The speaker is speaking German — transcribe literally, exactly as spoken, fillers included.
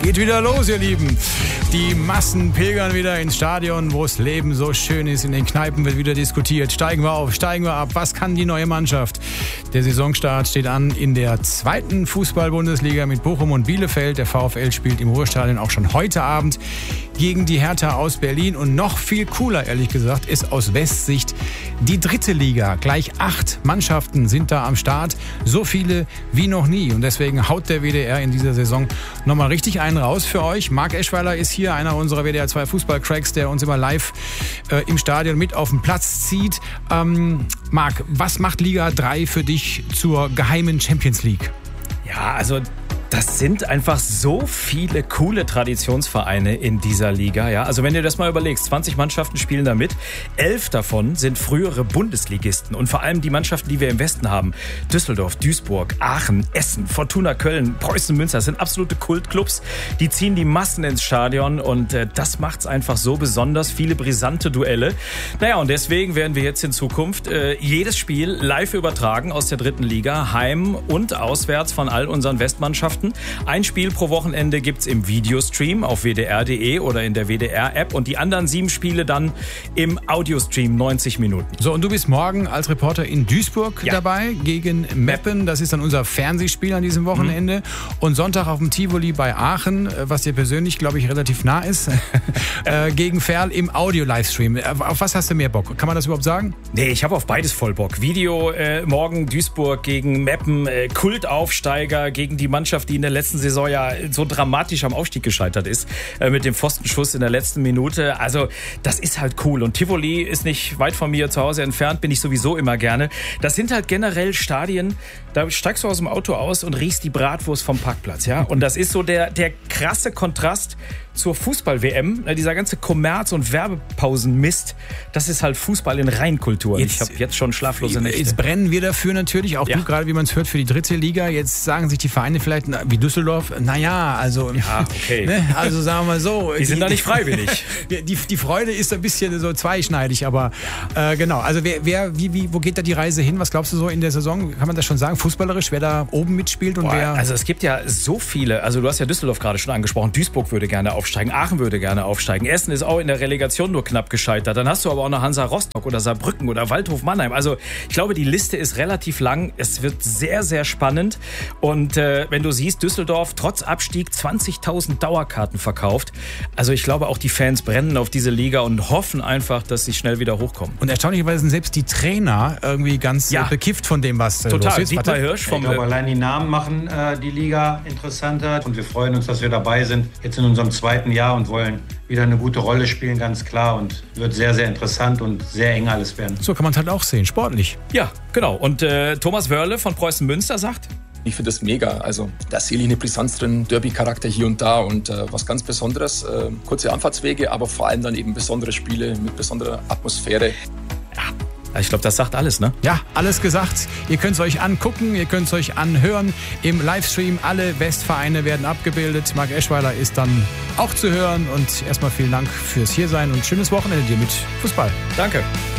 Geht wieder los, ihr Lieben. Die Massen pilgern wieder ins Stadion, wo das Leben so schön ist. In den Kneipen wird wieder diskutiert. Steigen wir auf, steigen wir ab. Was kann die neue Mannschaft? Der Saisonstart steht an in der zweiten Fußball-Bundesliga mit Bochum und Bielefeld. Der VfL spielt im Ruhrstadion auch schon heute Abend gegen die Hertha aus Berlin. Und noch viel cooler, ehrlich gesagt, ist aus Westsicht die dritte Liga. Gleich acht Mannschaften sind da am Start. So viele wie noch nie. Und deswegen haut der W D R in dieser Saison nochmal richtig einen raus für euch. Marc Eschweiler ist hier, einer unserer W D R zwei Fußball-Cracks, der uns immer live äh, im Stadion mit auf den Platz zieht. Ähm, Marc, was macht Liga drei für dich zur geheimen Champions League? Ja, also das sind einfach so viele coole Traditionsvereine in dieser Liga. Ja? Also wenn du das mal überlegst, zwanzig Mannschaften spielen da mit. Elf davon sind frühere Bundesligisten. Und vor allem die Mannschaften, die wir im Westen haben. Düsseldorf, Duisburg, Aachen, Essen, Fortuna Köln, Preußen Münster. Das sind absolute Kultclubs. Die ziehen die Massen ins Stadion. Und äh, das macht es einfach so besonders. Viele brisante Duelle. Naja, und deswegen werden wir jetzt in Zukunft äh, jedes Spiel live übertragen aus der dritten Liga. Heim und auswärts von all unseren Westmannschaften. Ein Spiel pro Wochenende gibt's im Videostream auf w d r punkt d e oder in der W D R-App und die anderen sieben Spiele dann im Audiostream, neunzig Minuten. So, und du bist morgen als Reporter in Duisburg ja. dabei gegen Meppen. Das ist dann unser Fernsehspiel an diesem Wochenende. Mhm. Und Sonntag auf dem Tivoli bei Aachen, was dir persönlich, glaube ich, relativ nah ist, äh, gegen Ferl im Audio-Livestream. Auf was hast du mehr Bock? Kann man das überhaupt sagen? Nee, ich habe auf beides voll Bock. Video äh, morgen Duisburg gegen Meppen, äh, Kultaufsteiger gegen die Mannschaft, die in der letzten Saison ja so dramatisch am Aufstieg gescheitert ist, äh, mit dem Pfostenschuss in der letzten Minute. Also das ist halt cool. Und Tivoli ist nicht weit von mir zu Hause entfernt, bin ich sowieso immer gerne. Das sind halt generell Stadien, da steigst du aus dem Auto aus und riechst die Bratwurst vom Parkplatz. Ja? Und das ist so der, der krasse Kontrast zur Fußball-W M. Dieser ganze Kommerz- und Werbepausenmist, das ist halt Fußball in Reinkultur. Jetzt, ich habe jetzt schon schlaflose Nächte. Jetzt brennen wir dafür natürlich, auch ja. du gerade, wie man es hört, für die dritte Liga. Jetzt sagen sich die Vereine vielleicht, wie Düsseldorf, naja, also, ja, okay. ne, also sagen wir mal so. Die, die sind da nicht freiwillig. Die, die Freude ist ein bisschen so zweischneidig, aber äh, genau. Also wer, wer, wie, wie, wo geht da die Reise hin? Was glaubst du so in der Saison? Kann man das schon sagen, fußballerisch, wer da oben mitspielt und Boah, wer? Also es gibt ja so viele, also du hast ja Düsseldorf gerade schon angesprochen, Duisburg würde gerne aufsteigen. Aachen würde gerne aufsteigen. Essen ist auch in der Relegation nur knapp gescheitert. Dann hast du aber auch noch Hansa Rostock oder Saarbrücken oder Waldhof Mannheim. Also ich glaube, die Liste ist relativ lang. Es wird sehr, sehr spannend. Und äh, wenn du siehst, Düsseldorf trotz Abstieg zwanzigtausend Dauerkarten verkauft. Also ich glaube, auch die Fans brennen auf diese Liga und hoffen einfach, dass sie schnell wieder hochkommen. Und erstaunlicherweise sind selbst die Trainer irgendwie ganz ja. bekifft von dem, was Total. los ist. Dietmar Hirsch vom Ich glaube, allein die Namen machen äh, die Liga interessanter. Und wir freuen uns, dass wir dabei sind, jetzt in unserem zweiten Jahr und wollen wieder eine gute Rolle spielen, ganz klar. Und wird sehr, sehr interessant und sehr eng alles werden. So kann man es halt auch sehen, sportlich. Ja, genau. Und äh, Thomas Wörle von Preußen Münster sagt: Ich finde das mega. Also da sehe ich eine Brisanz drin, Derby-Charakter hier und da und äh, was ganz Besonderes. Äh, kurze Anfahrtswege, aber vor allem dann eben besondere Spiele mit besonderer Atmosphäre. Ja. Ich glaube, das sagt alles, ne? Ja, alles gesagt. Ihr könnt es euch angucken, ihr könnt es euch anhören. Im Livestream alle Westvereine werden abgebildet. Marc Eschweiler ist dann auch zu hören. Und erstmal vielen Dank fürs Hiersein und schönes Wochenende dir mit Fußball. Danke.